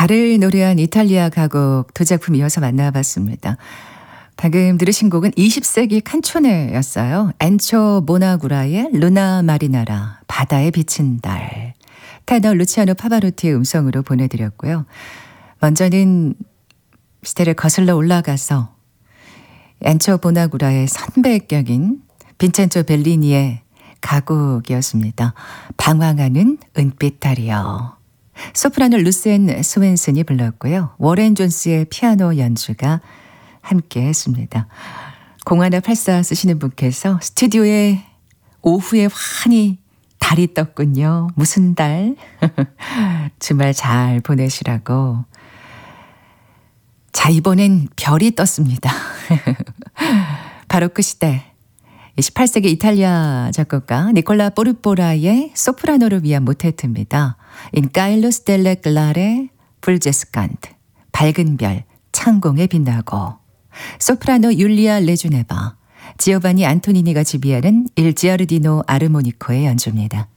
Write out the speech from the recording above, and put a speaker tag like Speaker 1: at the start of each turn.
Speaker 1: 달을 노래한 이탈리아 가곡 두 작품 이어서 만나봤습니다. 방금 들으신 곡은 20세기 칸초네였어요. 엔초 모나구라의 루나 마리나라, 바다에 비친 달. 테너 루치아노 파바로티의 음성으로 보내드렸고요. 먼저는 스테를 거슬러 올라가서 엔초 모나구라의 선배격인 빈첸조 벨리니의 가곡이었습니다. 방황하는 은빛 달이여. 소프라노 루센 스웬슨이 불렀고요. 워렌 존스의 피아노 연주가 함께 했습니다. 0184 쓰시는 분께서 스튜디오에 오후에 환히 달이 떴군요. 무슨 달? 주말 잘 보내시라고. 자, 이번엔 별이 떴습니다. 바로 그 시대 18세기 이탈리아 작곡가 니콜라 포르포라의 소프라노를 위한 모테트입니다. In Caello Stelle Clare Fulgescant, 밝은 별, 창공에 빛나고. 소프라노 율리아 레주네바, 지오바니 안토니니가 지휘하는 일 지아르디노 아르모니코의 연주입니다.